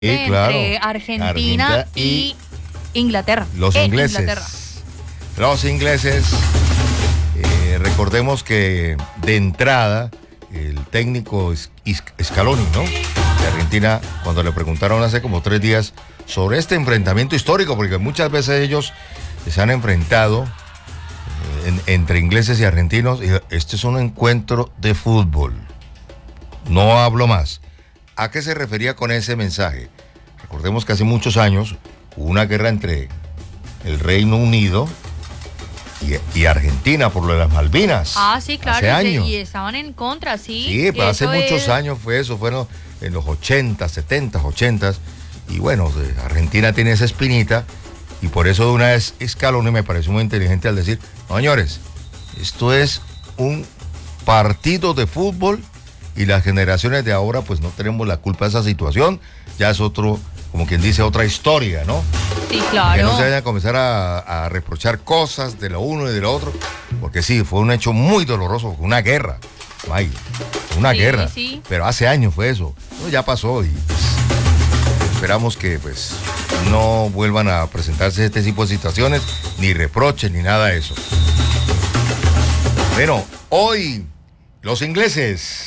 claro. Entre Argentina y Inglaterra. Los ingleses. Inglaterra. Los ingleses. Recordemos que de entrada el técnico Scaloni, ¿no? De Argentina, cuando le preguntaron hace como 3 días sobre este enfrentamiento histórico, porque muchas veces ellos se han enfrentado entre ingleses y argentinos, y este es un encuentro de fútbol. No hablo más. ¿A qué se refería con ese mensaje? Recordemos que hace muchos años hubo una guerra entre el Reino Unido y Argentina por lo de las Malvinas. Sí, claro. Hace años. Y estaban en contra, sí. Sí, pero hace muchos años fue eso, fueron en los 80, 70, 80. Y bueno, Argentina tiene esa espinita y por eso de una vez Scaloni me pareció muy inteligente al decir, no, señores, esto es un partido de fútbol y las generaciones de ahora pues no tenemos la culpa de esa situación, ya es otro, como quien dice, otra historia, ¿no? Sí, claro. Que no se vayan a comenzar a reprochar cosas de lo uno y de lo otro, porque sí, fue un hecho muy doloroso, fue una guerra, una guerra, sí. Pero hace años fue eso, ya pasó y pues, esperamos que pues no vuelvan a presentarse este tipo de situaciones, ni reproches, ni nada de eso. Bueno, hoy los ingleses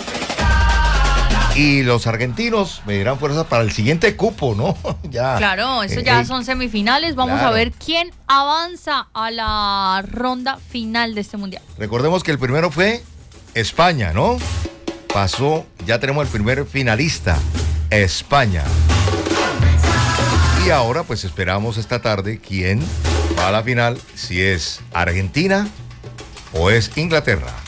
y los argentinos me dirán fuerzas para el siguiente cupo, ¿no? Ya. Claro, eso ya son semifinales. Vamos claro. A ver quién avanza a la ronda final de este mundial. Recordemos que el primero fue España, ¿no? Pasó, ya tenemos el primer finalista, España. Y ahora pues esperamos esta tarde quién va a la final, si es Argentina o es Inglaterra.